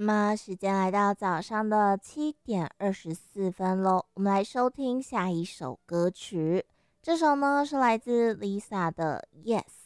那么时间来到早上的7:24咯，我们来收听下一首歌曲。这首呢是来自 Lisa 的《Yes》。